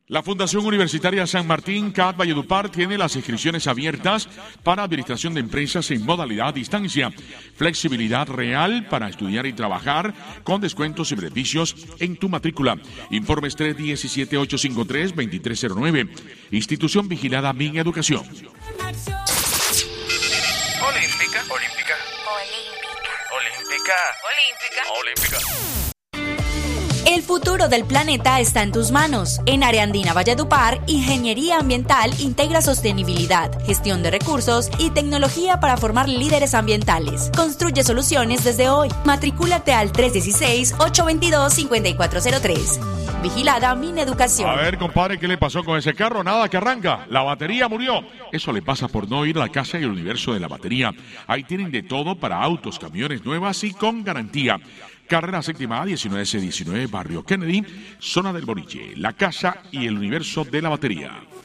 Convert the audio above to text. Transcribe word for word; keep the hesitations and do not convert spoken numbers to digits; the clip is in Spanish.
La Fundación Universitaria San Martín, C A D Valledupar, tiene las inscripciones abiertas para administración de empresas en modalidad a distancia. Flexibilidad real para estudiar y trabajar con descuentos y beneficios en tu matrícula. Informes tres uno siete, ocho cinco tres, dos tres cero nueve. Institución vigilada Mi Educación. Olímpica. Olímpica. Olímpica. Olímpica. Olímpica. Olímpica. El futuro del planeta está en tus manos. En Área Andina Valledupar, Ingeniería Ambiental integra sostenibilidad, gestión de recursos y tecnología para formar líderes ambientales. Construye soluciones desde hoy. Matricúlate al tres uno seis, ocho dos dos, cinco cuatro cero tres. Vigilada Mineducación. A ver, compadre, ¿qué le pasó con ese carro? Nada que arranca. La batería murió. Eso le pasa por no ir a la casa y el universo de la batería. Ahí tienen de todo para autos, camiones nuevas y con garantía. Carrera Séptima A, diecinueve C diecinueve, Barrio Kennedy, zona del Boliche, la casa y el universo de la batería.